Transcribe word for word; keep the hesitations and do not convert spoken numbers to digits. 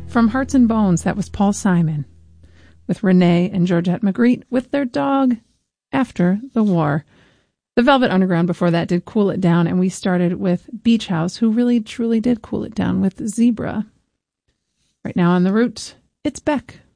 From Hearts and Bones, that was Paul Simon, with Renee and Georgette Magritte with their dog After the War. The Velvet Underground before that did Cool It Down, and we started with Beach House, who really truly did cool it down with Zebra. Right now on The Root, it's Beck